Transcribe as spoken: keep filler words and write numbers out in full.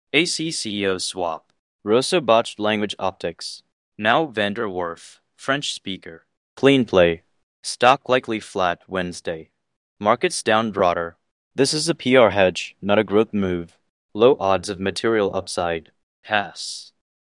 A C C E O swap. Rosso botched language optics. Now Van der Werf, French speaker. Clean play. Stock likely flat Wednesday. Markets down broader. This is a P R hedge, not a growth move. Low odds of material upside. Pass.